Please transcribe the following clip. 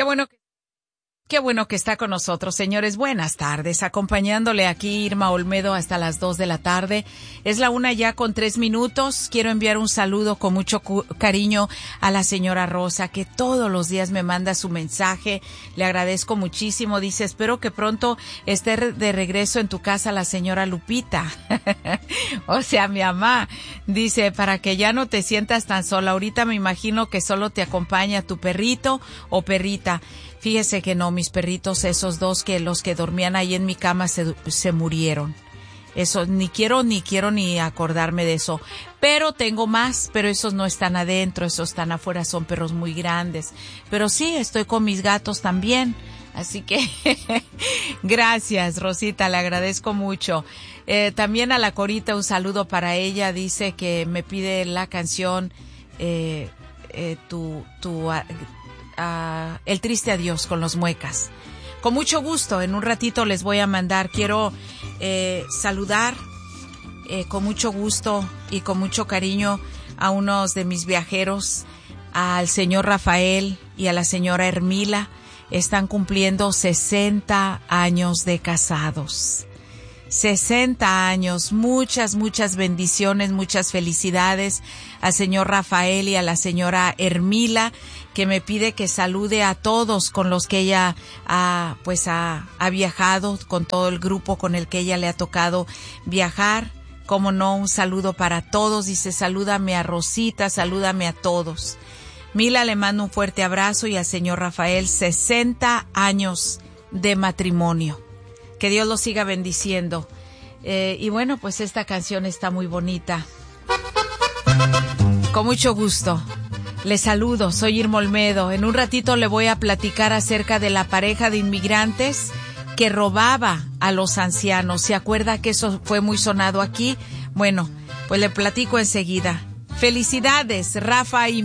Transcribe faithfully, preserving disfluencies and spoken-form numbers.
bueno que Qué bueno que está con nosotros, señores. Buenas tardes. Acompañándole aquí Irma Olmedo hasta las dos de la tarde. Es la una ya con tres minutos. Quiero enviar un saludo con mucho cariño a la señora Rosa, que todos los días me manda su mensaje. Le agradezco muchísimo. Dice, espero que pronto esté de regreso en tu casa la señora Lupita. O sea, mi mamá. Dice, para que ya no te sientas tan sola. Ahorita me imagino que solo te acompaña tu perrito o perrita. Fíjese que no, mis perritos, esos dos que los que dormían ahí en mi cama se, se murieron. Eso, ni quiero, ni quiero ni acordarme de eso. Pero tengo más, pero esos no están adentro, esos están afuera, son perros muy grandes. Pero sí, estoy con mis gatos también. Así que, gracias, Rosita, le agradezco mucho. Eh, también a la Corita, un saludo para ella. Dice que me pide la canción, eh, eh, tu, tu, uh, Uh, El triste adiós con los Muecas. Con mucho gusto, en un ratito les voy a mandar. Quiero eh, saludar eh, con mucho gusto y con mucho cariño a unos de mis viajeros, al señor Rafael y a la señora Hermila. Están cumpliendo sesenta años de casados. sesenta años, muchas, muchas bendiciones, muchas felicidades al señor Rafael y a la señora Hermila, que me pide que salude a todos con los que ella ha, pues ha, ha viajado, con todo el grupo con el que ella le ha tocado viajar. Como no, un saludo para todos. Dice, salúdame a Rosita, salúdame a todos. Mila le mando un fuerte abrazo y al señor Rafael, sesenta años de matrimonio. Que Dios los siga bendiciendo. Eh, y bueno, pues esta canción está muy bonita. Con mucho gusto. Les saludo, soy Irma Olmedo. En un ratito le voy a platicar acerca de la pareja de inmigrantes que robaba a los ancianos. ¿Se acuerda que eso fue muy sonado aquí? Bueno, pues le platico enseguida. Felicidades, Rafa y